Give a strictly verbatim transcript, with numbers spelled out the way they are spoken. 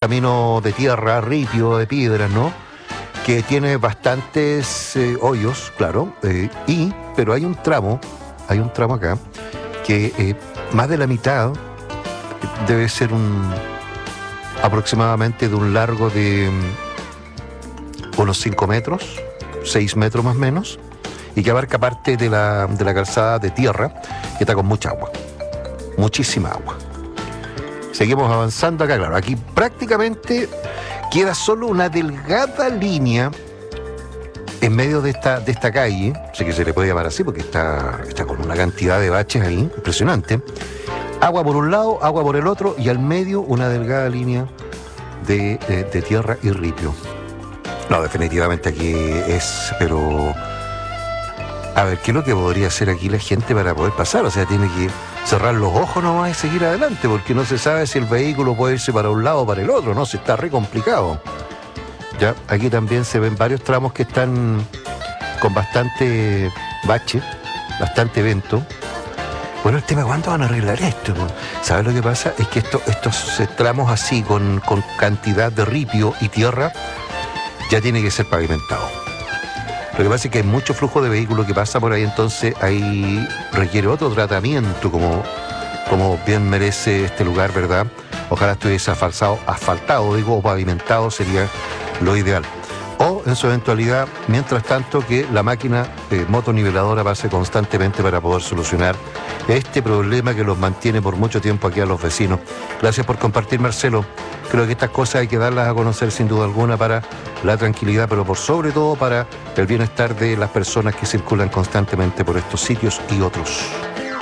camino de tierra, ripio, de piedras, ¿no? Que tiene bastantes eh, hoyos, claro, eh, y, pero hay un tramo, hay un tramo acá, que eh, más de la mitad debe ser un aproximadamente de un largo de um, unos cinco metros, seis metros más o menos, y que abarca parte de la, de la calzada de tierra, que está con mucha agua, muchísima agua. Seguimos avanzando acá, claro, aquí prácticamente queda solo una delgada línea en medio de esta, de esta calle, sé que se le puede llamar así porque está, está con una cantidad de baches ahí, impresionante. Agua por un lado, agua por el otro, y al medio una delgada línea de, de, de tierra y ripio. No, definitivamente aquí es, pero... A ver, ¿qué es lo que podría hacer aquí la gente para poder pasar? O sea, tiene que cerrar los ojos nomás y seguir adelante, porque no se sabe si el vehículo puede irse para un lado o para el otro, ¿no? Se está re complicado. Ya, aquí también se ven varios tramos que están con bastante bache, bastante vento. Bueno, el tema, ¿cuándo van a arreglar esto? ¿Sabes lo que pasa? Es que esto, estos tramos así, con, con cantidad de ripio y tierra, ya tiene que ser pavimentado. Lo que pasa es que hay mucho flujo de vehículos que pasa por ahí, entonces ahí requiere otro tratamiento, como, como bien merece este lugar, ¿verdad? Ojalá estuviese asfaltado, asfaltado, digo, o pavimentado sería lo ideal. O, en su eventualidad, mientras tanto, que la máquina eh, motoniveladora pase constantemente para poder solucionar este problema que los mantiene por mucho tiempo aquí a los vecinos. Gracias por compartir, Marcelo. Creo que estas cosas hay que darlas a conocer sin duda alguna para la tranquilidad, pero por sobre todo para el bienestar de las personas que circulan constantemente por estos sitios y otros.